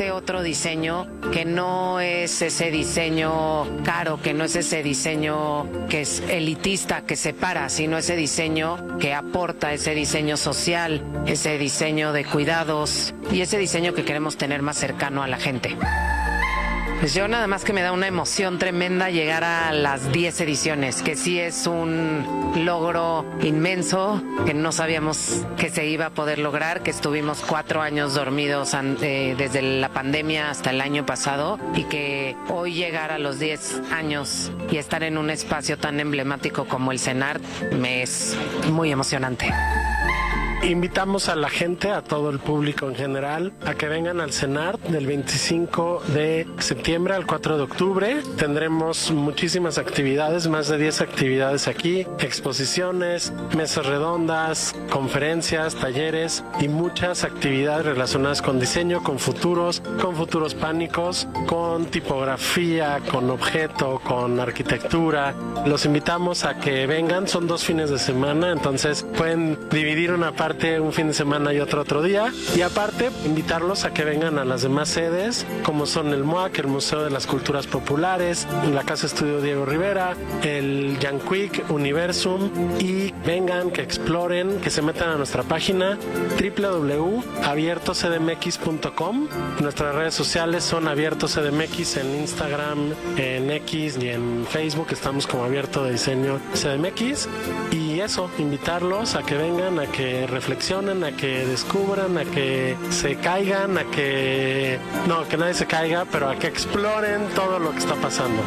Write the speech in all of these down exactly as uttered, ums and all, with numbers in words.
este otro diseño que no es ese diseño caro, que no es ese diseño que es elitista, que separa, sino ese diseño que aporta, ese diseño social, ese diseño de cuidados y ese diseño que queremos tener más cercano a la gente. Pues yo nada más que me da una emoción tremenda llegar a las diez ediciones, que sí es un logro inmenso, que no sabíamos que se iba a poder lograr, que estuvimos cuatro años dormidos eh, desde la pandemia hasta el año pasado y que hoy llegar a los diez años y estar en un espacio tan emblemático como el CENART me es muy emocionante. Invitamos a la gente, a todo el público en general, a que vengan al CENART del veinticinco de septiembre al cuatro de octubre. Tendremos muchísimas actividades, más de diez actividades aquí, exposiciones, mesas redondas, conferencias, talleres y muchas actividades relacionadas con diseño, con futuros, con futuros pánicos, con tipografía, con objeto, con arquitectura. Los invitamos a que vengan, son dos fines de semana, entonces pueden dividir una parte un fin de semana y otro otro día, y aparte invitarlos a que vengan a las demás sedes como son el M O A C, el Museo de las Culturas Populares, la Casa Estudio Diego Rivera, el Yanquic, Universum, y vengan, que exploren, que se metan a nuestra página doble u doble u doble u punto abierto c d m x punto com. Nuestras redes sociales son Abierto C D M X en Instagram, en X y en Facebook estamos como Abierto de Diseño C D M X, y eso, invitarlos a que vengan, a que reflexionen, a que descubran, a que se caigan, a que... no, que nadie se caiga, pero a que exploren todo lo que está pasando.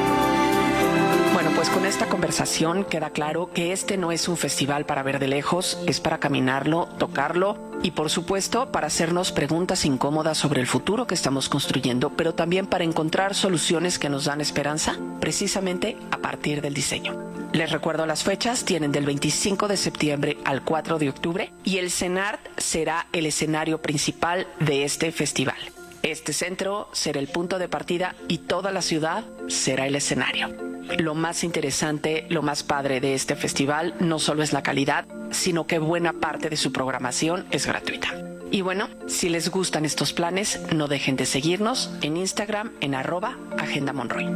Bueno, pues con esta conversación queda claro que este no es un festival para ver de lejos, es para caminarlo, tocarlo y por supuesto para hacernos preguntas incómodas sobre el futuro que estamos construyendo, pero también para encontrar soluciones que nos dan esperanza, precisamente a partir del diseño. Les recuerdo las fechas, tienen del veinticinco de septiembre al cuatro de octubre y el CENART será el escenario principal de este festival. Este centro será el punto de partida y toda la ciudad será el escenario. Lo más interesante, lo más padre de este festival no solo es la calidad, sino que buena parte de su programación es gratuita. Y bueno, si les gustan estos planes, no dejen de seguirnos en Instagram en arroba Agenda Monroy.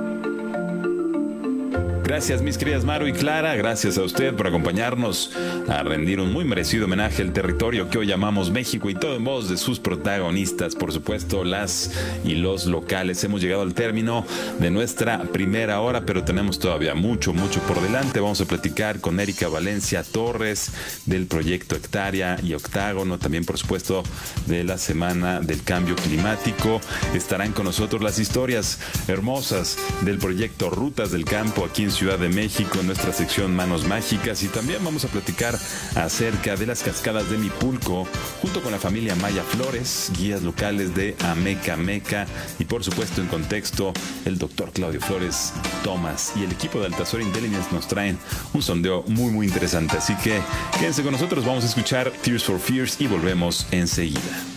Gracias, mis queridas Maru y Clara, gracias a usted por acompañarnos a rendir un muy merecido homenaje al territorio que hoy llamamos México y todo en voz de sus protagonistas, por supuesto, las y los locales. Hemos llegado al término de nuestra primera hora, pero tenemos todavía mucho, mucho por delante. Vamos a platicar con Erika Valencia Torres del proyecto Hectárea y Octágono, también, por supuesto, de la Semana del Cambio Climático. Estarán con nosotros las historias hermosas del proyecto Rutas del Campo aquí en Ciudad de México, en nuestra sección Manos Mágicas, y también vamos a platicar acerca de las cascadas de Mipulco junto con la familia Maya Flores, guías locales de Ameca Meca, y por supuesto en contexto el doctor Claudio Flores Tomás y el equipo de Altazor Intelligence nos traen un sondeo muy muy interesante, así que quédense con nosotros, vamos a escuchar Tears for Fears y volvemos enseguida.